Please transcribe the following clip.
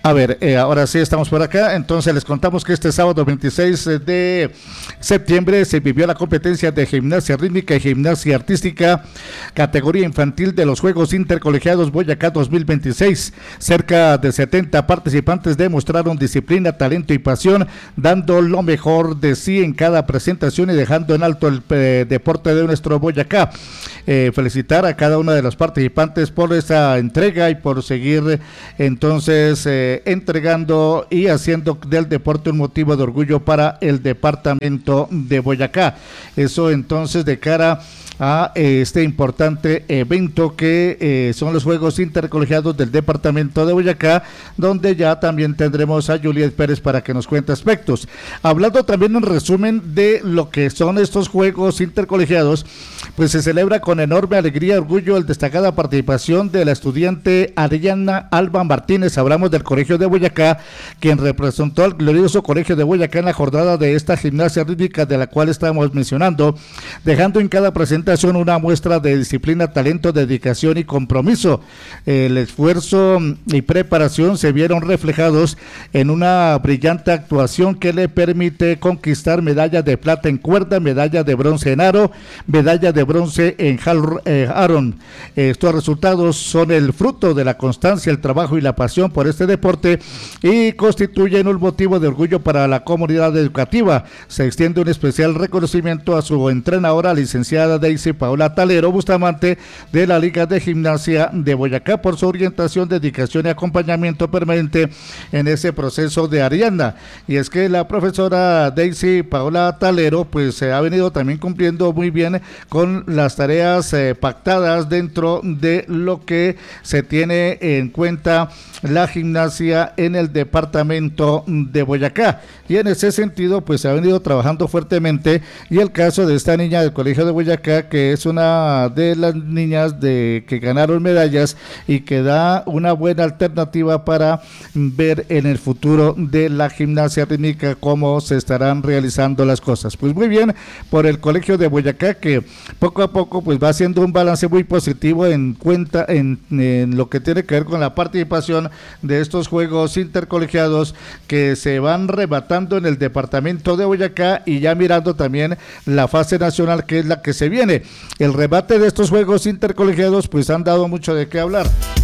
A ver, ahora sí estamos por acá, entonces les contamos que este sábado 26 de septiembre se vivió la competencia de gimnasia rítmica y gimnasia artística, categoría infantil de los Juegos Intercolegiados Boyacá 2026. Cerca de 70 participantes demostraron disciplina, talento y pasión, dando lo mejor de sí en cada presentación y dejando en alto el deporte de nuestro Boyacá. Felicitar a cada uno de los participantes por esa entrega y por seguir entonces entregando y haciendo del deporte un motivo de orgullo para el departamento de Boyacá. Eso entonces de cara a este importante evento que son los Juegos Intercolegiados del departamento de Boyacá, donde ya también tendremos a Juliet Pérez para que nos cuente aspectos. Hablando también en resumen de lo que son estos Juegos Intercolegiados, pues se celebra con enorme alegría y orgullo el destacada participación de la estudiante Ariana Alba Martínez. Hablamos del Colegio de Boyacá, quien representó al glorioso Colegio de Boyacá en la jornada de esta gimnasia rítmica de la cual estamos mencionando, dejando en cada presentación una muestra de disciplina, talento, dedicación y compromiso. El esfuerzo y preparación se vieron reflejados en una brillante actuación que le permite conquistar medalla de plata en cuerda, medalla de bronce en aro, medalla de bronce en Aaron. Estos resultados son el fruto de la constancia, el trabajo y la pasión por este deporte y constituyen un motivo de orgullo para la comunidad educativa. Se extiende un especial reconocimiento a su entrenadora, licenciada Daisy Paola Talero Bustamante, de la Liga de Gimnasia de Boyacá, por su orientación, dedicación y acompañamiento permanente en ese proceso de Ariana. Y es que la profesora Daisy Paola Talero pues se ha venido también cumpliendo muy bien con las tareas pactadas dentro de lo que se tiene en cuenta la gimnasia en el departamento de Boyacá, y en ese sentido pues se ha venido trabajando fuertemente. Y el caso de esta niña del Colegio de Boyacá, que es una de las niñas que ganaron medallas y que da una buena alternativa para ver en el futuro de la gimnasia rítmica cómo se estarán realizando las cosas. Pues muy bien por el Colegio de Boyacá, que poco a poco pues va haciendo un balance muy positivo en cuenta en lo que tiene que ver con la participación de estos Juegos Intercolegiados que se van rematando en el departamento de Boyacá, y ya mirando también la fase nacional, que es la que se viene. El rebate de estos Juegos Intercolegiados pues han dado mucho de qué hablar.